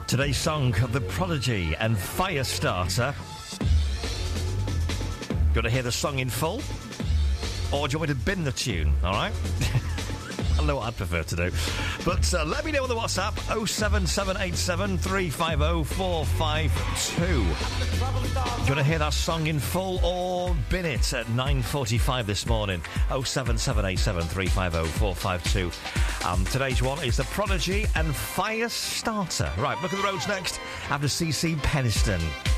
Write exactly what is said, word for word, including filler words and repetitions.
Today's song, The Prodigy and Firestarter. Do you want to hear the song in full? Or do you want me to bin the tune, alright? I know what I'd prefer to do. But uh, let me know on the WhatsApp, oh seven seven eight seven, three five oh, four five two. Do you want to hear that song in full or bin it at nine forty-five this morning? oh seven seven eight seven, three five oh, four five two. Um, today's one is The Prodigy and Firestarter. Right, look at the roads next after C C Peniston.